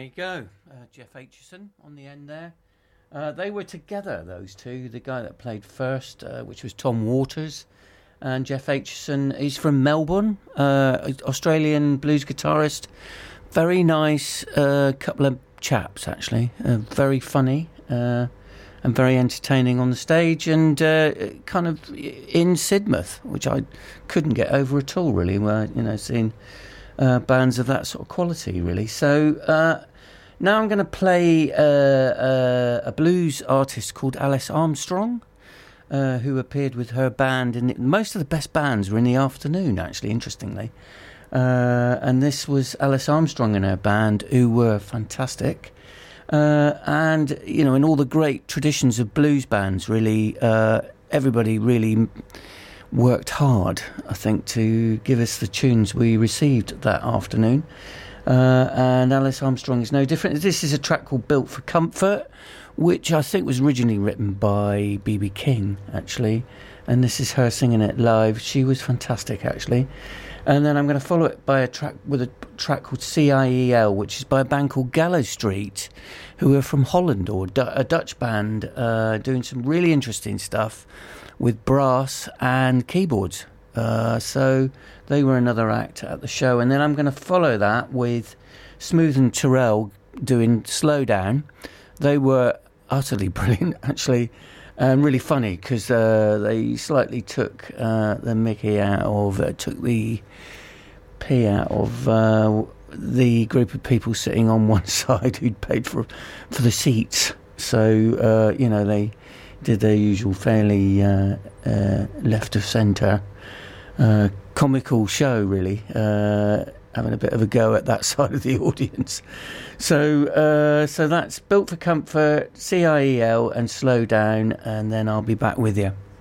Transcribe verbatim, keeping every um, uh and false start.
you go. Uh, Jeff Aitchison on the end there. Uh, they were together, those two. The guy that played first, uh, which was Tom Waters, and Jeff Aitchison. He's from Melbourne, uh, Australian blues guitarist. Very nice uh, couple of chaps, actually. Uh, very funny uh, and very entertaining on the stage, and uh, kind of in Sidmouth, which I couldn't get over at all, really, where, you know, seeing uh, bands of that sort of quality, really. So uh, now I'm going to play uh, uh, a blues artist called Alice Armstrong, uh, who appeared with her band. In the, most of the best bands were in the afternoon, actually, interestingly. Uh, and this was Alice Armstrong and her band, who were fantastic. Uh, and, you know, in all the great traditions of blues bands, really, uh, everybody really worked hard, I think, to give us the tunes we received that afternoon. Uh, and Alice Armstrong is no different. This is a track called Built for Comfort, which I think was originally written by B B King, actually. And this is her singing it live. She was fantastic, actually. And then I'm going to follow it by a track with a track called C I E L, which is by a band called Gallows Street, who are from Holland, or a Dutch band, uh, doing some really interesting stuff with brass and keyboards. Uh, so they were another act at the show. And then I'm going to follow that with Smooth and Terrell doing Slow Down. They were utterly brilliant, actually. And really funny, because uh, they slightly took uh, the mickey out of, uh, took the pee out of uh, the group of people sitting on one side who'd paid for for the seats. So, uh, you know, they did their usual fairly uh, uh, left of centre uh, comical show, really, uh, having a bit of a go at that side of the audience. So uh, so that's Built for Comfort, C I E L, and Slow Down, and then I'll be back with you.